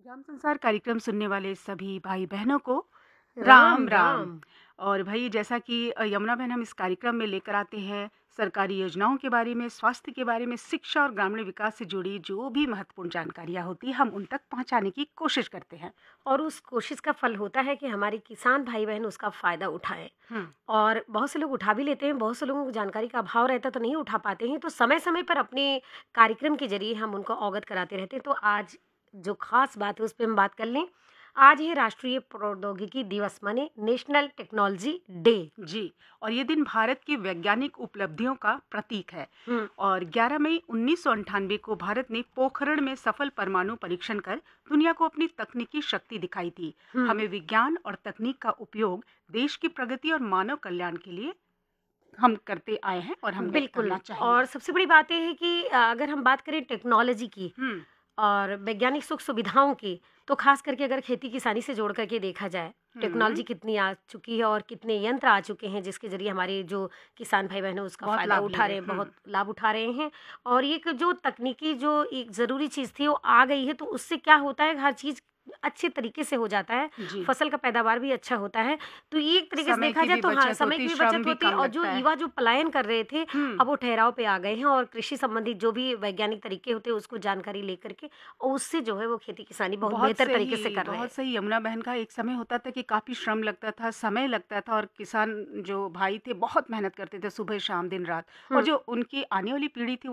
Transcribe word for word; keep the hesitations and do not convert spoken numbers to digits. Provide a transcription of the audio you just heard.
ग्राम संसार कार्यक्रम सुनने वाले सभी भाई बहनों को राम राम राम। राम। और भाई जैसा कि अ, यमुना बहन हम इस कार्यक्रम में लेकर आते हैं सरकारी योजनाओं के बारे में, स्वास्थ्य के बारे में, शिक्षा और ग्रामीण विकास से जुड़ी जो भी महत्वपूर्ण जानकारियाँ होती हैं हम उन तक पहुंचाने की कोशिश करते हैं। और उस कोशिश का फल होता है कि हमारे किसान भाई बहन उसका फ़ायदा उठाएँ। हम्म। और बहुत से लोग उठा भी लेते हैं, बहुत से लोगों को जानकारी का अभाव रहता तो नहीं उठा पाते हैं, तो समय-समय पर अपने कार्यक्रम के ज़रिए हम उनको अवगत कराते रहते हैं। तो आज जो ख़ास बात है उस पे हम बात कर लें। आज है राष्ट्रीय प्रौद्योगिकी दिवस माने नेशनल टेक्नोलॉजी डे। जी। और ये दिन भारत की वैज्ञानिक उपलब्धियों का प्रतीक है। हुँ, और ग्यारह मई उन्नीस सौ अंठानवे को भारत ने पोखरण में सफल परमाणु परीक्षण कर दुनिया को अपनी तकनीकी शक्ति दिखाई थी। हुँ। हमें विज्ञान और तकनीक का उपयोग देश की प्रगति और मानव कल्याण के लिए हम करते आए हैं और हमें करना बिल्कुल। चाहिए। और सबसे बड़ी बात ये है कि अ, अगर हम बात करें टेक्नोलॉजी की हम्म। और वैज्ञानिक सुख सुविधाओं की, तो खास करके अगर खेती किसानी से जोड़ करके देखा जाए, हम्म। टेक्नोलॉजी कितनी आ चुकी है और कितने यंत्र आ चुके हैं जिसके ज़रिए हमारे जो किसान भाई बहन हैं उसका बहुत फ़ायदा लाभ ले उठा रहे रहे हैं। हैं, हम्म। बहुत लाभ उठा रहे हैं। और ये एक जो तकनीकी जो एक ज़रूरी चीज़ थी वो आ गई है, तो उससे क्या होता है हर चीज़ अच्छे तरीके से हो जाता है, जी। फसल का पैदावार भी अच्छा होता है। तो ये एक तरीके से समय देखा की जाए भी तो हाँ, बचत समय होती, की भी श्रम बचत भी होती है कम और जो लगता है। युवा जो पलायन कर रहे थे, हम्म। अब वो ठहराव पे आ गए हैं और कृषि संबंधित जो भी वैज्ञानिक तरीके होते हैं उसको जानकारी लेकर के और उससे जो है वो खेती किसानी बहुत बहुत बेहतर तरीके से सही, कर रहे हैं। बहुत सही। यमुना बहन का एक समय होता था कि काफ़ी श्रम लगता था, समय लगता था और किसान जो भाई थे बहुत मेहनत करते थे सुबह, शाम, दिन, रात। और हुँ। जो उनकी आने वाली पीढ़ी थी